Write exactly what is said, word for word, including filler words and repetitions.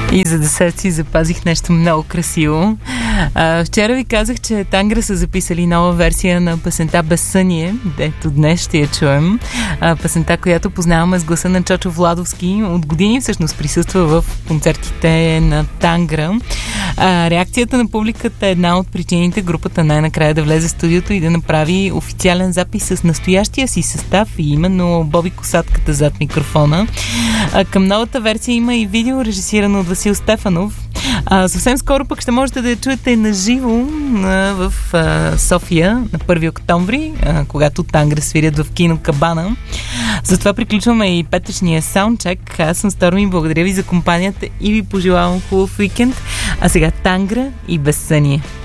И за десерт си запазих нещо много красиво. А, вчера ви казах, че Тангра са записали нова версия на песента Безсъние. Ето днес ще я чуем. А, песента, която познаваме с гласа на Чочо Владовски. От години всъщност присъства в концертите на Тангра. А, реакцията на публиката е една от причините групата най-накрая да влезе в студиото и да направи официален запис с настоящия си състав и именно Боби Косатката зад микрофона. А, към новата версия има и видео, режисирано от Васил Стефанов. А, съвсем скоро пък ще можете да я чуете наживо а, в а, София на първи октомври, а, когато Тангра свирят в кино Кабана. Затова приключваме и петъчния саундчек. Аз съм Stormy, благодаря ви за компанията и ви пожелавам хубав уикенд. А сега Тангра и Безсъние.